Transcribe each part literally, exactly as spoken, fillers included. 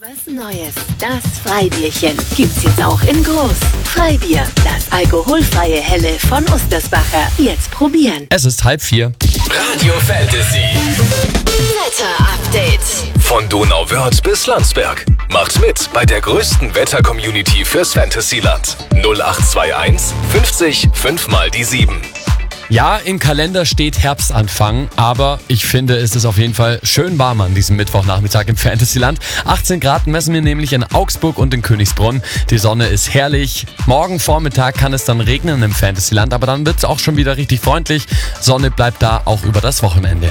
Was Neues, das Freibierchen gibt's jetzt auch in groß. Freibier, das alkoholfreie Helle von Ostersbacher. Jetzt probieren. Es ist halb vier. Radio Fantasy. Wetter-Update. Von Donauwörth bis Landsberg. Macht mit bei der größten Wetter-Community fürs Fantasyland. null acht zwei eins fünfzig fünf mal die sieben. Ja, im Kalender steht Herbstanfang, aber ich finde, es ist auf jeden Fall schön warm an diesem Mittwochnachmittag im Fantasyland. achtzehn Grad messen wir nämlich in Augsburg und in Königsbrunn. Die Sonne ist herrlich. Morgen Vormittag kann es dann regnen im Fantasyland, aber dann wird es auch schon wieder richtig freundlich. Sonne bleibt da auch über das Wochenende.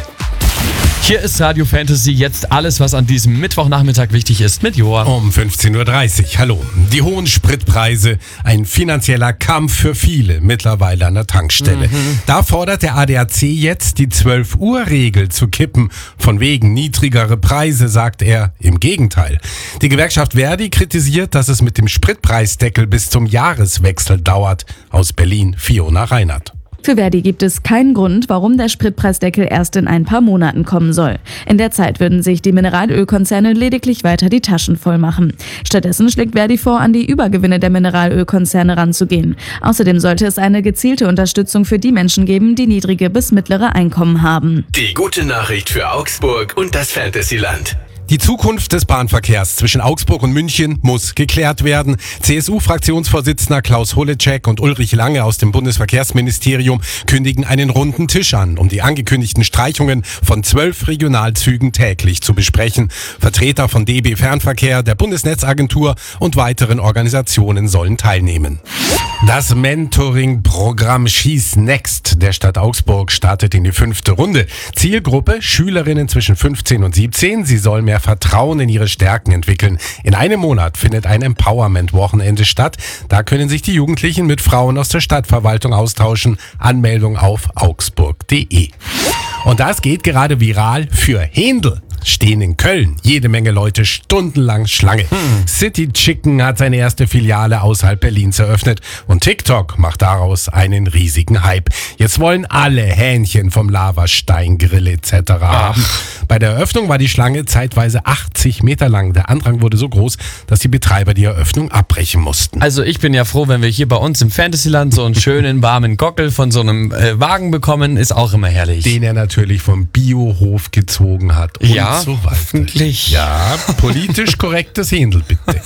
Hier ist Radio Fantasy, jetzt alles, was an diesem Mittwochnachmittag wichtig ist, mit Joa. Um fünfzehn Uhr dreißig, hallo. Die hohen Spritpreise, ein finanzieller Kampf für viele mittlerweile an der Tankstelle. Mhm. Da fordert der A D A C jetzt, die zwölf Uhr Regel zu kippen. Von wegen niedrigere Preise, sagt er. Im Gegenteil. Die Gewerkschaft Verdi kritisiert, dass es mit dem Spritpreisdeckel bis zum Jahreswechsel dauert. Aus Berlin, Fiona Reinhardt. Für Verdi gibt es keinen Grund, warum der Spritpreisdeckel erst in ein paar Monaten kommen soll. In der Zeit würden sich die Mineralölkonzerne lediglich weiter die Taschen voll machen. Stattdessen schlägt Verdi vor, an die Übergewinne der Mineralölkonzerne ranzugehen. Außerdem sollte es eine gezielte Unterstützung für die Menschen geben, die niedrige bis mittlere Einkommen haben. Die gute Nachricht für Augsburg und das Fantasyland. Die Zukunft des Bahnverkehrs zwischen Augsburg und München muss geklärt werden. C S U-Fraktionsvorsitzender Klaus Holecek und Ulrich Lange aus dem Bundesverkehrsministerium kündigen einen runden Tisch an, um die angekündigten Streichungen von zwölf Regionalzügen täglich zu besprechen. Vertreter von D B Fernverkehr, der Bundesnetzagentur und weiteren Organisationen sollen teilnehmen. Das Mentoring-Programm Schieß Next der Stadt Augsburg startet in die fünfte Runde. Zielgruppe Schülerinnen zwischen fünfzehn und siebzehn. Sie sollen mehr Vertrauen in ihre Stärken entwickeln. In einem Monat findet ein Empowerment-Wochenende statt. Da können sich die Jugendlichen mit Frauen aus der Stadtverwaltung austauschen. Anmeldung auf augsburg punkt de. Und das geht gerade viral für Händel. Stehen in Köln jede Menge Leute stundenlang Schlange. Hm. City Chicken hat seine erste Filiale außerhalb Berlins eröffnet und TikTok macht daraus einen riesigen Hype. Jetzt wollen alle Hähnchen vom Lavasteingrill et cetera haben. Bei der Eröffnung war die Schlange zeitweise achtzig Meter lang. Der Andrang wurde so groß, dass die Betreiber die Eröffnung abbrechen mussten. Also ich bin ja froh, wenn wir hier bei uns im Fantasyland so einen schönen warmen Gockel von so einem äh, Wagen bekommen, ist auch immer herrlich. Den er natürlich vom Biohof gezogen hat. Und ja, so weiter. hoffentlich. Ja, politisch korrektes Händel, bitte.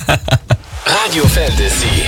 Radio Fantasy.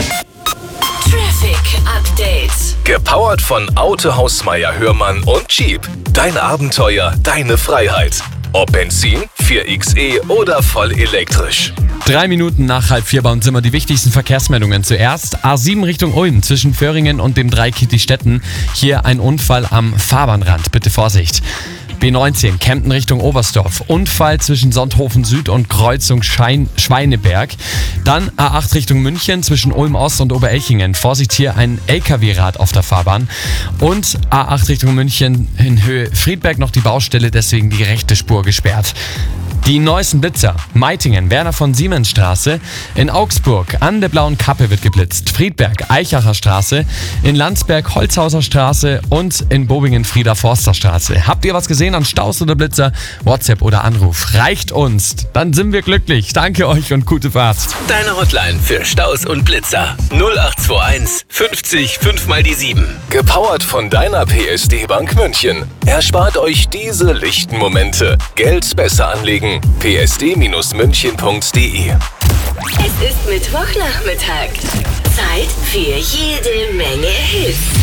Traffic Update. Gepowert von Autohaus Meier Hörmann und Jeep. Dein Abenteuer, deine Freiheit. Ob Benzin, vier X E oder voll elektrisch. Drei Minuten nach halb vier bei uns immer die wichtigsten Verkehrsmeldungen. Zuerst A sieben Richtung Ulm zwischen Föhringen und dem Dreikitty-Städten. Hier ein Unfall am Fahrbahnrand. Bitte Vorsicht. B neunzehn, Kempten Richtung Oberstdorf. Unfall zwischen Sonthofen Süd und Kreuzung Schein- Schweineberg. Dann A acht Richtung München zwischen Ulm Ost und Oberelchingen. Vorsicht, hier ein L K W-Rad auf der Fahrbahn. Und A acht Richtung München in Höhe Friedberg noch die Baustelle, deswegen die rechte Spur gesperrt. Die neuesten Blitzer. Meitingen, Werner von Siemens Straße. In Augsburg, an der Blauen Kappe wird geblitzt. Friedberg, Eichacher Straße. In Landsberg, Holzhauser Straße. Und in Bobingen, Frieder Forster Straße. Habt ihr was gesehen an Staus oder Blitzer? WhatsApp oder Anruf. Reicht uns. Dann sind wir glücklich. Danke euch und gute Fahrt. Deine Hotline für Staus und Blitzer. null acht zwei eins fünfzig fünf mal die sieben. Gepowert von deiner P S D-Bank München. Erspart euch diese lichten Momente. Geld besser anlegen. p s d münchen punkt de. Es ist Mittwochnachmittag. Zeit für jede Menge Hits.